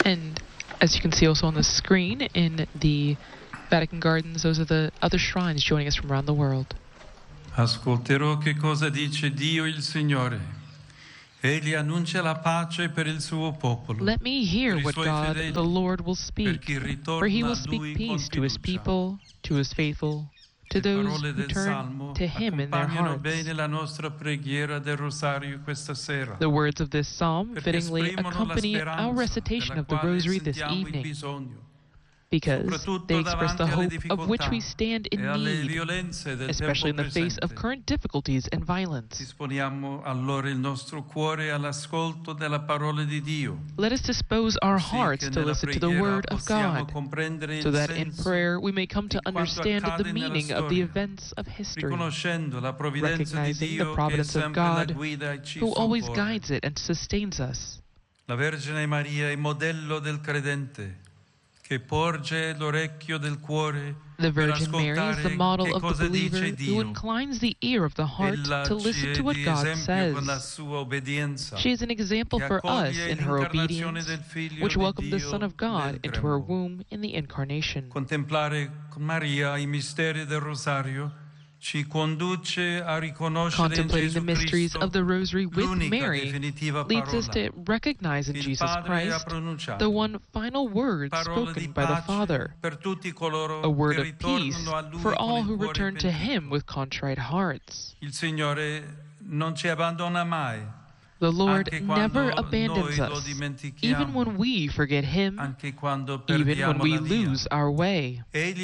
And as you can see also on the screen in the Vatican Gardens, those are the other shrines joining us from around the world. Ascolterò che cosa dice Dio il Signore. Egli annuncia la pace per il suo popolo. Let me hear what God the Lord will speak, for he will speak peace to his people, to his faithful, to those who turn to him in their hearts. The words of this psalm fittingly accompany our recitation of the Rosary this evening, because they express the hope of which we stand in need, especially in the face of current difficulties and violence. Let us dispose our hearts to listen to the Word of God, so that in prayer we may come to understand the meaning of the events of history, recognizing the providence of God, who always guides it and sustains us. La Vergine Maria è modello del credente. The Virgin Mary is the model of the believer who inclines the ear of the heart to listen to what God says. She is an example for us in her obedience, which welcomed the Son of God into her womb in the Incarnation. Contemplare con Maria I misteri del Rosario ci conduce a riconoscere Contemplating the mysteries of the Rosary with Mary leads us to recognize in Jesus Christ the one final word spoken by the Father, a word of peace for all who return to Him with contrite hearts. The Lord never abandons us, even when we forget Him, even when we lose our way.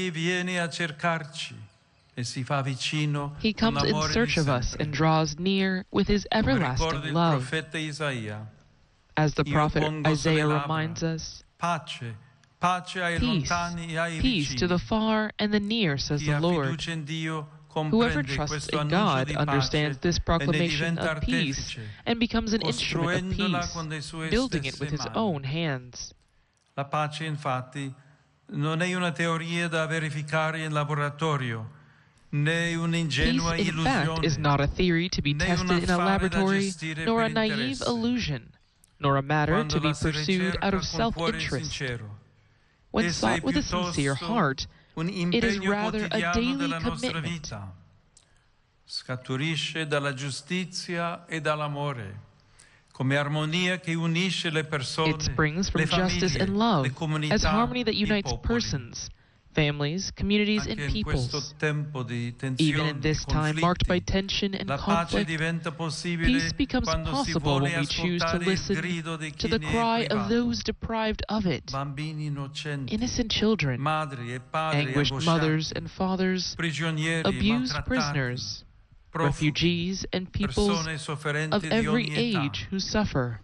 He comes in search of us and draws near with His everlasting love. As the prophet Isaiah reminds us, peace, peace to the far and the near, says the Lord. Whoever trusts in God understands this proclamation of peace and becomes an instrument of peace, building it with his own hands. La pace, infatti, non è una teoria da verificare in laboratorio. Peace, in fact, is not a theory to be tested in a laboratory, nor a naive illusion, nor a matter to be pursued out of self-interest. When sought with a sincere heart, it is rather a daily commitment. Scaturisce dalla giustizia e dall'amore, come armonia che unisce le persone, it springs from justice and love, as harmony that unites persons, families, communities, and peoples. Even in this time marked by tension and conflict, peace becomes possible when we choose to listen to the cry of those deprived of it. Innocent children, anguished mothers and fathers, abused prisoners, refugees, and peoples of every age who suffer.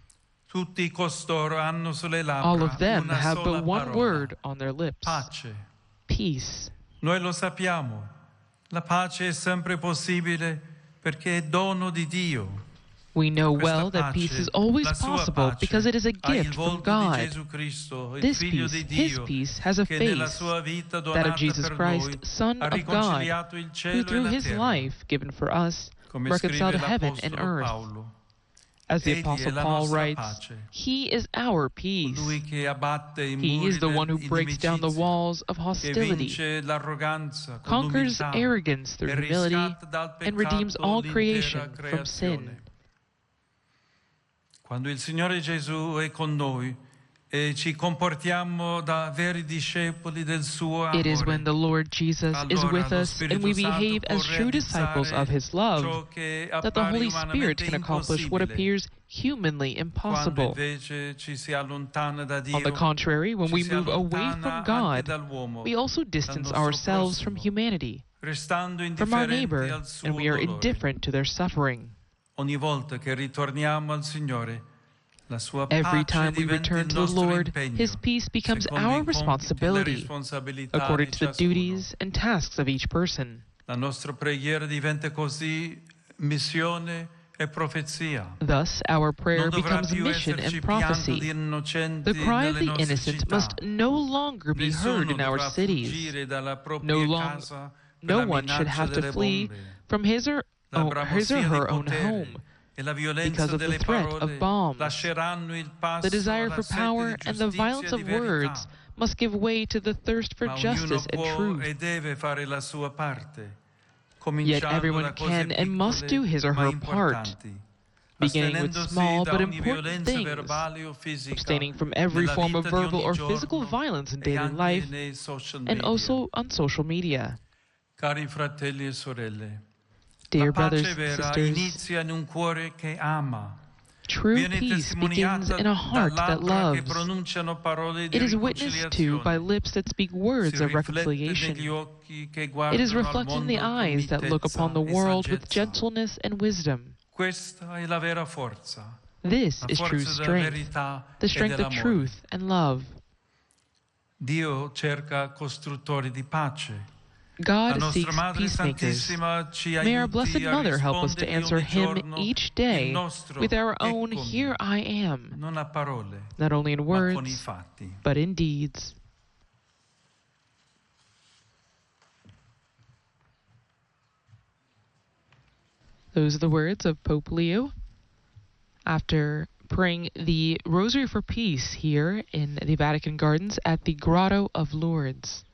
All of them have but one word on their lips: peace. Noi lo sappiamo. La pace è sempre possibile perché è dono di Dio. We know well that peace is always possible because it is a gift from God. This peace, His peace, has a face, that of Jesus Christ, Son of God, who through His life, given for us, reconciled heaven and earth. As the Apostle Paul writes, He is our peace. He is the one who breaks down the walls of hostility, conquers arrogance through humility, and redeems all creation from sin. Quando il Signore Gesù è con noi e ci comportiamo da veri discepoli del suo amore, it is when the Lord Jesus is with us and we behave as true disciples of His love that the Holy Spirit can accomplish what appears humanly impossible. On the contrary, when we move away from God, we also distance ourselves from humanity, from our neighbor, and we are indifferent to their suffering. Every time we return to the Lord, His peace becomes our responsibility, according to the duties and tasks of each person. Thus, our prayer becomes mission and prophecy. The cry of the innocent must no longer be heard in our cities. No one should have to flee from his or her own home because of the threat of bombs. The desire for power and the violence of words must give way to the thirst for justice and truth. Yet everyone can and must do his or her part, beginning with small but important things, abstaining from every form of verbal or physical violence in daily life, and also on social media. Cari fratelli e sorelle, dear brothers and sisters, true peace begins in a heart that loves. It is witnessed to by lips that speak words of reconciliation. It is reflected in the eyes that look upon the world with gentleness and wisdom. This is true strength, the strength of truth and love. God seeks peacemakers. May our Blessed Mother help us to answer Him each day with our own "Here I am," not only in words, but in deeds. Those are the words of Pope Leo after praying the Rosary for Peace here in the Vatican Gardens at the Grotto of Lourdes.